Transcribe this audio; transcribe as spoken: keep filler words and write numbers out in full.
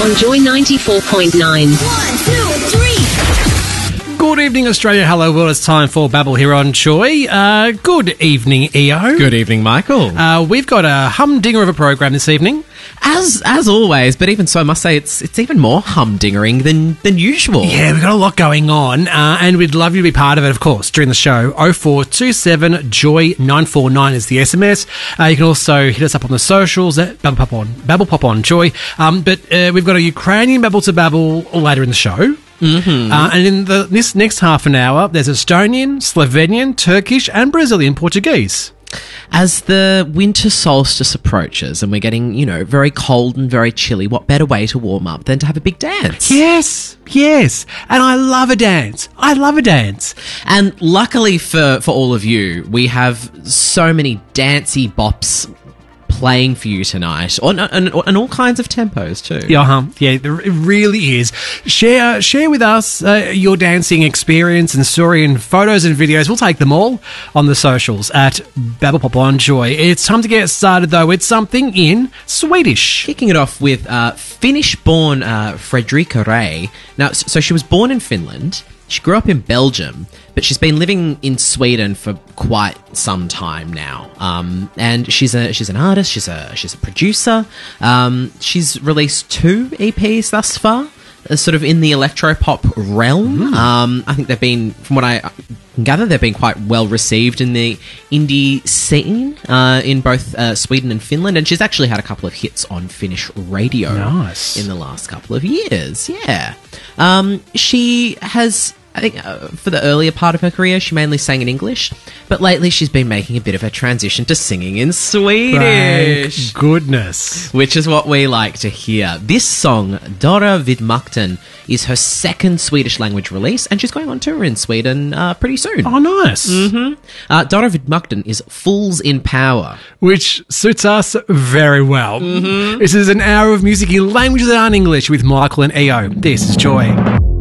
on Joy ninety-four point nine. One, two, three. Good evening, Australia. Hello, world. It's time for Babble here on Joy. Uh, good evening, E O. Good evening, Michael. Uh, we've got a humdinger of a program this evening. As as always, but even so, I must say it's it's even more humdingering than than usual. Yeah, we've got a lot going on, uh, and we'd love you to be part of it, of course, during the show. oh four two seven Joy nine four nine is the S M S. Uh, you can also hit us up on the socials at Babble Pop On, Babble Pop On Joy. Um, but uh, we've got a Ukrainian Babble to Babble later in the show. Mm-hmm. Uh, and in the, this next half an hour, there's Estonian, Slovenian, Turkish, and Brazilian Portuguese. As the winter solstice approaches and we're getting, you know, very cold and very chilly, what better way to warm up than to have a big dance? Yes, yes. And I love a dance. I love a dance. And luckily for, for all of you, we have so many dancey bops playing for you tonight, and, and, and all kinds of tempos too. Yeah, uh-huh. Yeah, it really is. Share share with us uh, your dancing experience and story and photos and videos. We'll take them all on the socials at Babble Pop On Joy. It's time to get started though with something in Swedish. Kicking it off with uh, Finnish-born uh, Fredrika Ray. Now, so she was born in Finland. She grew up in Belgium, but she's been living in Sweden for quite some time now. Um, and she's a she's an artist. She's a she's a producer. Um, she's released two E Ps thus far, uh, sort of in the electropop realm. Mm. Um, I think they've been, from what I can gather, they've been quite well received in the indie scene uh, in both uh, Sweden and Finland. And she's actually had a couple of hits on Finnish radio nice. in the last couple of years. Yeah, um, she has. I think uh, for the earlier part of her career, she mainly sang in English, but lately she's been making a bit of a transition to singing in Swedish. Thank goodness. Which is what we like to hear. This song, Dara vid makten, is her second Swedish language release, and she's going on tour in Sweden uh, pretty soon. Oh, nice. Mm-hmm. Uh, Dara vid makten is Fools in Power. Which suits us very well. Mm-hmm. This is an hour of music in languages that aren't English with Michael and E O. This is Joy.